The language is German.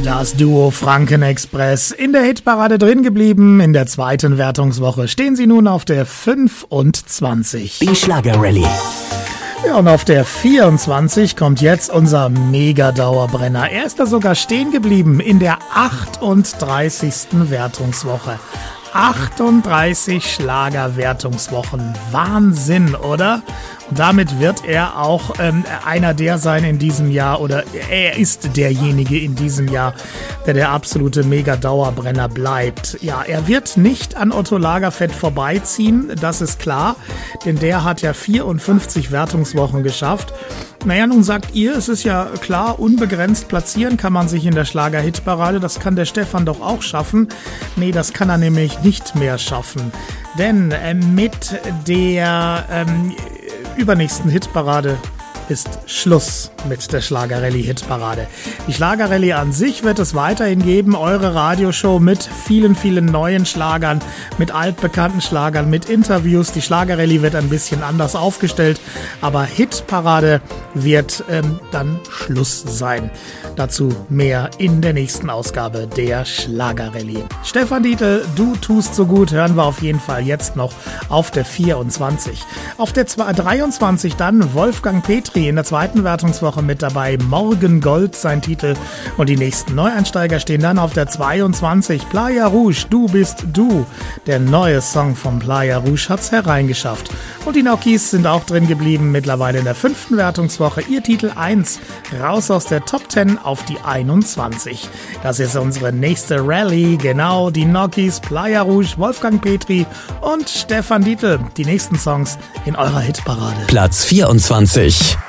Das Duo Franken-Express in der Hitparade drin geblieben. In der zweiten Wertungswoche stehen sie nun auf der 25. Die Schlager-Rallye. Ja, und auf der 24 kommt jetzt unser Mega-Dauerbrenner. Er ist da sogar stehen geblieben in der 38. Wertungswoche. 38 Schlagerwertungswochen. Wahnsinn, oder? Und damit wird er auch einer der sein in diesem Jahr, oder er ist derjenige in diesem Jahr, der absolute Mega-Dauerbrenner bleibt. Ja, er wird nicht an Otto Lagerfeld vorbeiziehen, das ist klar, denn der hat ja 54 Wertungswochen geschafft. Naja, nun sagt ihr, es ist ja klar, unbegrenzt platzieren kann man sich in der Schlager-Hitparade. Das kann der Stefan doch auch schaffen. Nee, das kann er nämlich nicht mehr schaffen. Denn mit der übernächsten Hitparade ist Schluss mit der Schlager-Rallye-Hitparade. Die Schlager-Rallye an sich wird es weiterhin geben, eure Radioshow mit vielen, vielen neuen Schlagern, mit altbekannten Schlagern, mit Interviews. Die Schlager-Rallye wird ein bisschen anders aufgestellt, aber Hitparade wird dann Schluss sein. Dazu mehr in der nächsten Ausgabe der Schlager-Rallye. Stefan Dietl, du tust so gut, hören wir auf jeden Fall jetzt noch auf der 24. Auf der 23 dann Wolfgang Petri in der zweiten Wertungswoche mit dabei. Morgengold sein Titel. Und die nächsten Neueinsteiger stehen dann auf der 22. Playa Rouge, Du bist du. Der neue Song von Playa Rouge hat's hereingeschafft. Und die Nokis sind auch drin geblieben, mittlerweile in der 5. Wertungswoche. Ihr Titel 1, raus aus der Top 10 auf die 21. Das ist unsere nächste Rallye. Genau, die Nokis, Playa Rouge, Wolfgang Petri und Stefan Dietl. Die nächsten Songs in eurer Hitparade. Platz 24.